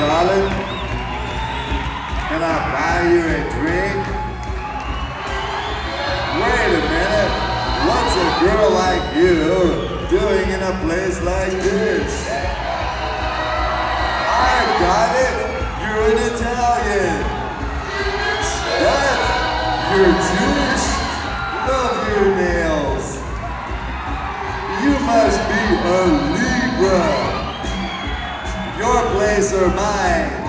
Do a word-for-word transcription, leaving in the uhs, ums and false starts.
darling, can I buy you a drink? Wait a minute, what's a girl like you doing in a place like this? I got it, you're an Italian. What? You're Jewish? Love your nails. You must be a Libra. Your place or mine.